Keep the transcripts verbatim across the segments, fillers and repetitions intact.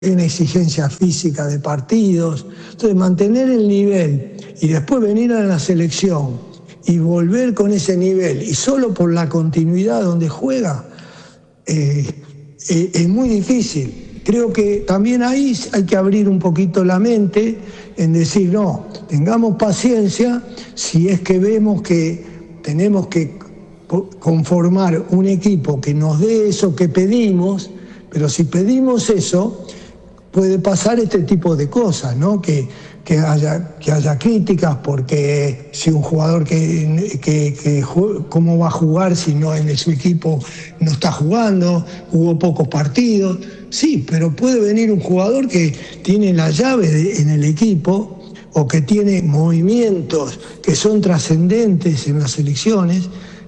una exigencia física de partidos. Entonces, mantener el nivel y después venir a la selección y volver con ese nivel, y solo por la continuidad donde juega, eh, eh, es muy difícil. Creo que también ahí hay que abrir un poquito la mente en decir, no, tengamos paciencia si es que vemos que tenemos que conformar un equipo que nos dé eso que pedimos, pero si pedimos eso, puede pasar este tipo de cosas, ¿no? Que, que, haya, que haya críticas porque si un jugador que, que, que cómo va a jugar si no en su equipo no está jugando, jugó pocos partidos. Sí, pero puede venir un jugador que tiene la llave de, en el equipo o que tiene movimientos que son trascendentes en las selecciones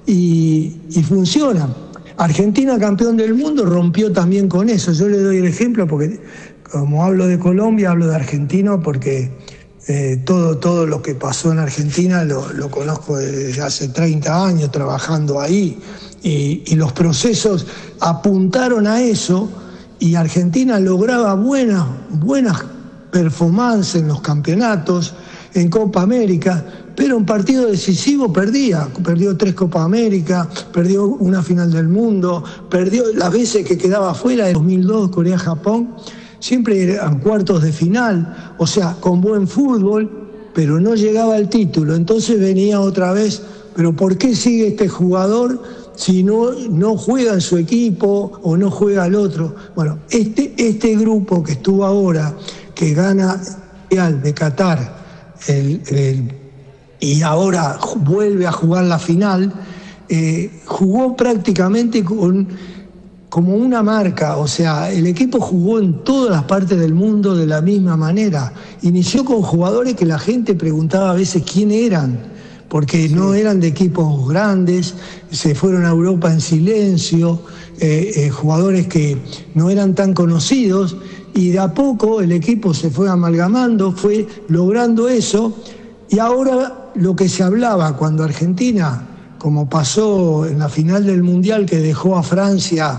y, y funcionan. Argentina, campeón del mundo, rompió también con eso. Yo le doy el ejemplo porque, como hablo de Colombia, hablo de Argentina porque eh, todo, todo lo que pasó en Argentina lo, lo conozco desde hace treinta años trabajando ahí y, y los procesos apuntaron a eso y Argentina lograba buenas, buenas performances en los campeonatos, en Copa América, pero en partido decisivo perdía, perdió tres Copa América, perdió una final del mundo, perdió las veces que quedaba fuera de dos mil dos Corea-Japón, siempre eran cuartos de final, o sea, con buen fútbol, pero no llegaba al título. Entonces venía otra vez, pero ¿por qué sigue este jugador si no, no juega en su equipo o no juega al otro? Bueno, este, este grupo que estuvo ahora, que gana el de Qatar, el, el, y ahora vuelve a jugar la final, eh, jugó prácticamente con, como una marca, o sea, el equipo jugó en todas las partes del mundo de la misma manera. Inició con jugadores que la gente preguntaba a veces quién eran, porque sí. No eran de equipos grandes, se fueron a Europa en silencio, eh, eh, jugadores que no eran tan conocidos, y de a poco el equipo se fue amalgamando, fue logrando eso, y ahora lo que se hablaba cuando Argentina, como pasó en la final del Mundial, que dejó a Francia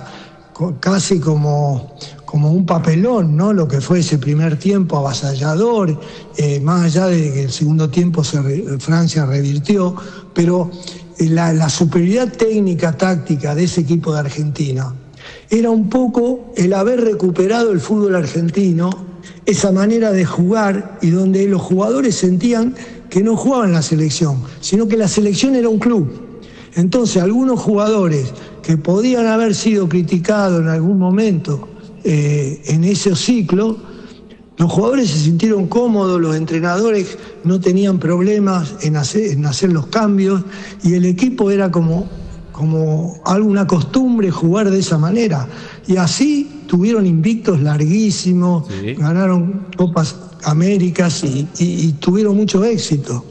casi como, como un papelón, ¿no? Lo que fue ese primer tiempo avasallador, eh, más allá de que el segundo tiempo se re, Francia revirtió, pero la, la superioridad técnica, táctica de ese equipo de Argentina era un poco el haber recuperado el fútbol argentino, esa manera de jugar y donde los jugadores sentían que no jugaban en la selección, sino que la selección era un club. Entonces algunos jugadores que podían haber sido criticados en algún momento eh, en ese ciclo, los jugadores se sintieron cómodos, los entrenadores no tenían problemas en hacer, en hacer los cambios y el equipo era como, como alguna costumbre jugar de esa manera. Y así tuvieron invictos larguísimos, sí. Ganaron Copas Américas y, y, y tuvieron mucho éxito.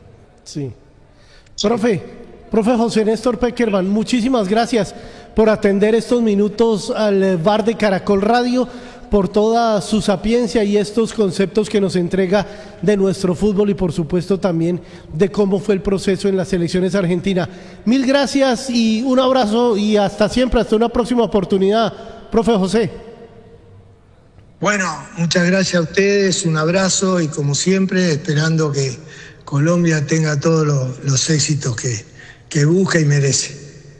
Sí. Profe, profe José Néstor Peckerman, muchísimas gracias por atender estos minutos al bar de Caracol Radio, por toda su sapiencia y estos conceptos que nos entrega de nuestro fútbol y por supuesto también de cómo fue el proceso en las selecciones argentinas. Mil gracias y un abrazo y hasta siempre, hasta una próxima oportunidad, profe José. Bueno, muchas gracias a ustedes, un abrazo y como siempre esperando que Colombia tenga todos los, los éxitos que, que busca y merece.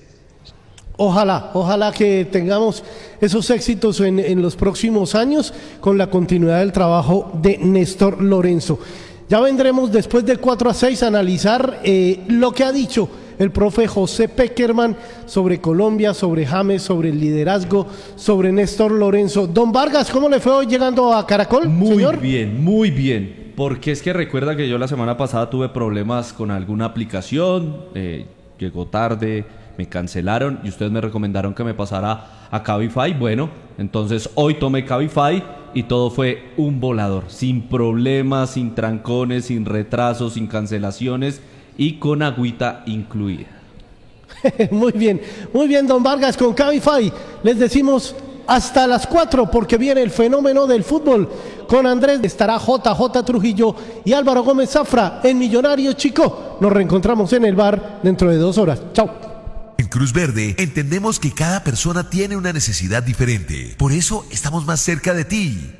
Ojalá, ojalá que tengamos esos éxitos en, en los próximos años con la continuidad del trabajo de Néstor Lorenzo. Ya vendremos después de cuatro a seis a analizar eh, lo que ha dicho el profe José Peckerman sobre Colombia, sobre James, sobre el liderazgo, sobre Néstor Lorenzo. Don Vargas, ¿cómo le fue hoy llegando a Caracol, muy señor? Muy bien, muy bien, porque es que recuerda que yo la semana pasada tuve problemas con alguna aplicación, eh, llegó tarde, me cancelaron y ustedes me recomendaron que me pasara a Cabify. Bueno, entonces hoy tomé Cabify y todo fue un volador, sin problemas, sin trancones, sin retrasos, sin cancelaciones y con agüita incluida. Muy bien, muy bien, don Vargas, con Cabify les decimos hasta las cuatro porque viene el fenómeno del fútbol. Con Andrés estará J J Trujillo y Álvaro Gómez Zafra en Millonarios Chico. Nos reencontramos en el bar dentro de dos horas. Chao. Cruz Verde entendemos que cada persona tiene una necesidad diferente. Por eso estamos más cerca de ti.